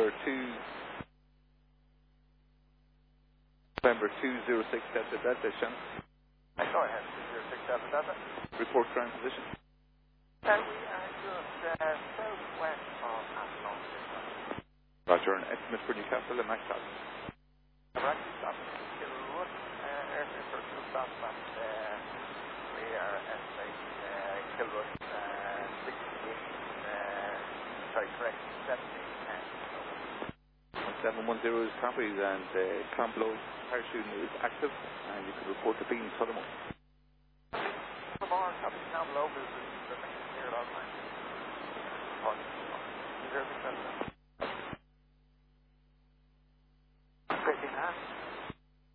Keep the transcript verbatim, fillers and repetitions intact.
November two, November two zero six Delta Delta, Shan. Go ahead, two zero six Delta Delta. Report ground position. Uh, we are just uh, southwest of Athlone. Roger, an estimate for Newcastle and Max House. We're actually stopping in Kilwood, uh, airfield for two stops, and uh, we are estimating uh, Kilwood uh, sixty-eight, uh, sorry, correct, seventeen ten. seven one zero is copied, and uh, clamp low parachuting is active, and you can report the beam Solomon.